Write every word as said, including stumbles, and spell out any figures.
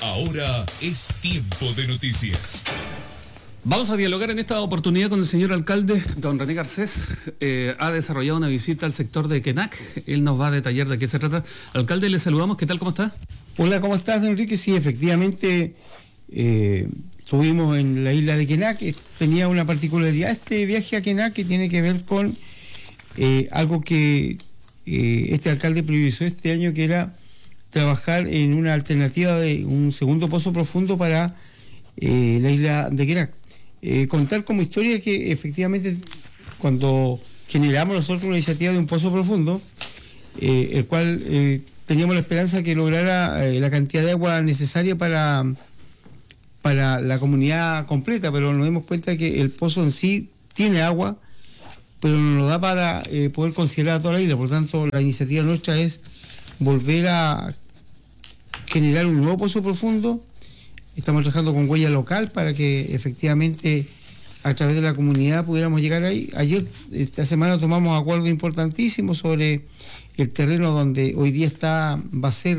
Ahora es tiempo de noticias. Vamos a dialogar en esta oportunidad con el señor alcalde, don René Garcés. Eh, ha desarrollado una visita al sector de Quenac. Él nos va a detallar de qué se trata. Alcalde, le saludamos. ¿Qué tal? ¿Cómo está? Hola, ¿cómo estás, Enrique? Sí, efectivamente, eh, estuvimos en la isla de Quenac. Tenía una particularidad este viaje a Quenac que tiene que ver con eh, algo que eh, este alcalde priorizó este año, que era trabajar en una alternativa de un segundo pozo profundo para eh, la isla de Quenac. Eh, contar como historia que efectivamente cuando generamos nosotros una iniciativa de un pozo profundo, eh, el cual eh, teníamos la esperanza que lograra eh, la cantidad de agua necesaria para, para la comunidad completa, pero nos dimos cuenta que el pozo en sí tiene agua, pero no nos da para eh, poder considerar a toda la isla. Por lo tanto, la iniciativa nuestra es volver a generar un nuevo pozo profundo. Estamos trabajando con huella local para que efectivamente a través de la comunidad pudiéramos llegar ahí. Ayer, esta semana, tomamos acuerdos importantísimos sobre el terreno donde hoy día está, va a ser